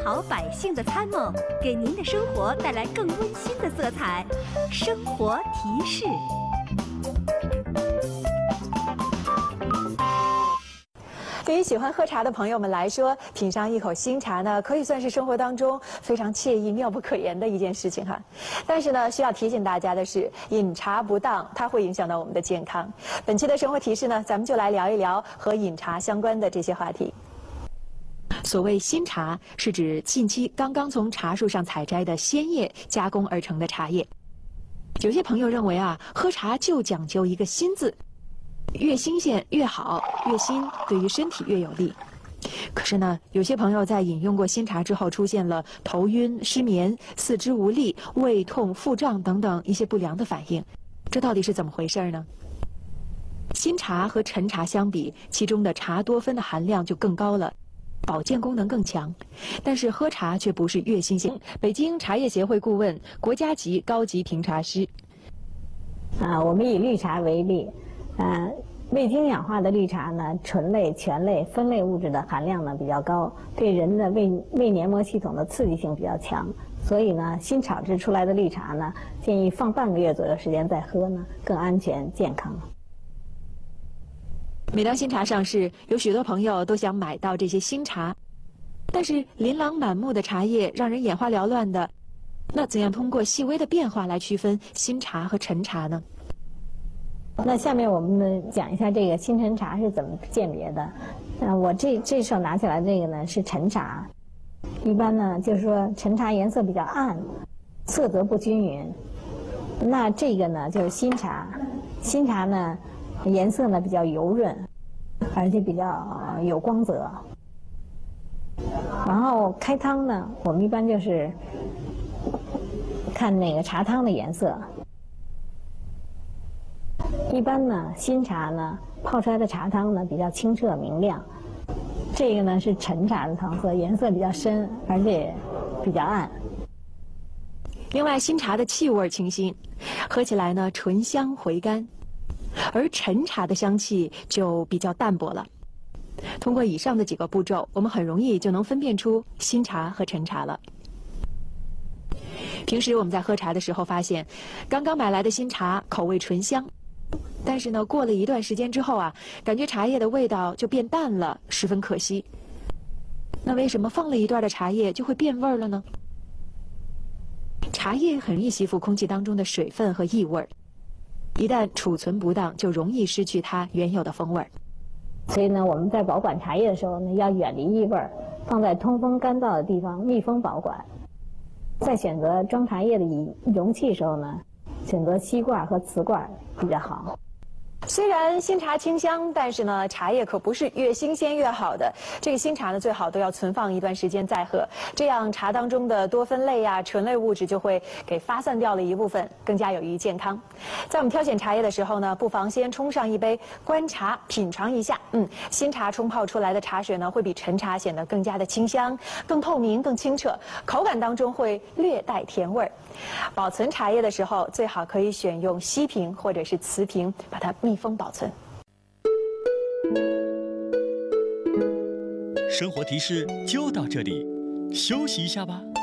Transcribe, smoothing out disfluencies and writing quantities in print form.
好百姓的参谋，给您的生活带来更温馨的色彩。生活提示。 对于喜欢喝茶的朋友们来说，品尝一口新茶呢，可以算是生活当中非常惬意、妙不可言的一件事情哈。但是呢，需要提醒大家的是，饮茶不当，它会影响到我们的健康。本期的生活提示呢，咱们就来聊一聊和饮茶相关的这些话题。所谓新茶，是指近期刚刚从茶树上采摘的鲜叶加工而成的茶叶。有些朋友认为啊，喝茶就讲究一个新字。越新鲜越好，越新对于身体越有利。可是呢，有些朋友在饮用过新茶之后，出现了头晕、失眠、四肢无力、胃痛、腹胀等等一些不良的反应，这到底是怎么回事呢？新茶和陈茶相比，其中的茶多酚的含量就更高了，保健功能更强，但是喝茶却不是越新鲜。北京茶叶协会顾问、国家级高级评茶师。 我们以绿茶为例。未经氧化的绿茶呢，醇类、醛类、酚类物质的含量呢比较高，对人的胃黏膜系统的刺激性比较强，所以呢，新炒制出来的绿茶呢，建议放半个月左右时间再喝呢，更安全健康。 每当新茶上市，有许多朋友都想买到这些新茶，但是琳琅满目的茶叶让人眼花缭乱的，那怎样通过细微的变化来区分新茶和陈茶呢？ 那下面我们讲一下这个新陈茶是怎么鉴别的。我这手拿起来这个呢是陈茶，一般呢就是说陈茶颜色比较暗，色泽不均匀。那这个呢就是新茶，新茶呢颜色呢比较油润，而且比较有光泽。然后开汤呢，我们一般就是看那个茶汤的颜色。一般呢，新茶呢泡出来的茶汤呢比较清澈明亮，这个呢是陈茶的汤色，颜色比较深，而且比较暗。 另外，新茶的气味清新，喝起来呢醇香回甘，而陈茶的香气就比较淡薄了。通过以上的几个步骤，我们很容易就能分辨出新茶和陈茶了。平时我们在喝茶的时候发现，刚刚买来的新茶口味醇香。但是呢，过了一段时间之后啊，感觉茶叶的味道就变淡了，十分可惜。那为什么放了一段的茶叶就会变味了呢？茶叶很容易吸附空气当中的水分和异味，一旦储存不当，就容易失去它原有的风味。 所以呢，我们在保管茶叶的时候呢，要远离异味，放在通风干燥的地方密封保管。在选择装茶叶的容器的时候呢，选择锡罐和瓷罐比较好。 虽然新茶清香，但是呢，茶叶可不是越新鲜越好的。这个新茶呢，最好都要存放一段时间再喝，这样茶当中的多酚类呀、醇类物质就会给发散掉了一部分，更加有益健康。在我们挑选茶叶的时候呢，不妨先冲上一杯，观察品尝一下。新茶冲泡出来的茶水呢，会比陈茶显得更加的清香、更透明、更清澈，口感当中会略带甜味儿。保存茶叶的时候，最好可以选用锡瓶或者是瓷瓶，把它密封保存。 生活提示就到这里，休息一下吧。